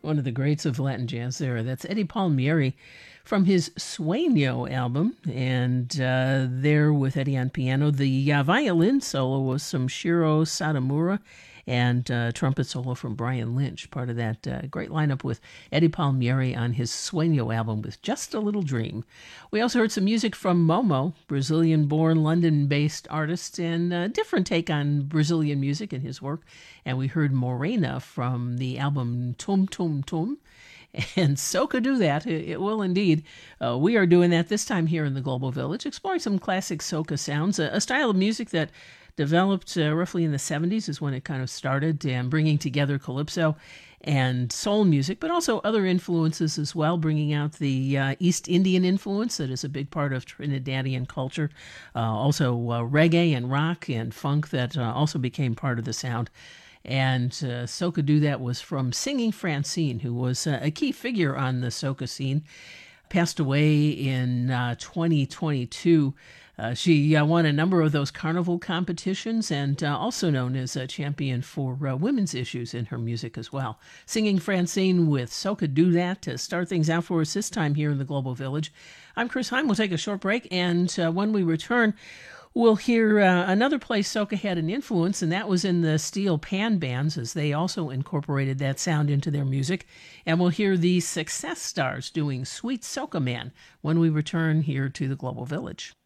One of the greats of Latin jazz there. That's Eddie Palmieri from his Sueño album. And there with Eddie on piano, the violin solo was from Shiro Satomura and trumpet solo from Brian Lynch, part of that great lineup with Eddie Palmieri on his Sueño album with Just a Little Dream. We also heard some music from Momo, Brazilian-born, London-based artist, and a different take on Brazilian music in his work. And we heard Morena from the album Tum Tum Tum. And Soca do that. It will indeed. We are doing that this time here in the Global Village, exploring some classic soca sounds, a style of music that developed roughly in the 70s is when it kind of started, and bringing together calypso and soul music, but also other influences as well, bringing out the East Indian influence that is a big part of Trinidadian culture. Also reggae and rock and funk that also became part of the sound. And Soca Do That was from Singing Francine, who was a key figure on the soca scene. Passed away in 2022. She won a number of those carnival competitions and also known as a champion for women's issues in her music as well. Singing Francine with Soca Do That to start things out for us this time here in the Global Village. I'm Chris Heim. We'll take a short break, and when we return, we'll hear another place soca had an influence, and that was in the steel pan bands, as they also incorporated that sound into their music. And we'll hear the Success Stars doing Sweet Soca Man when we return here to the Global Village.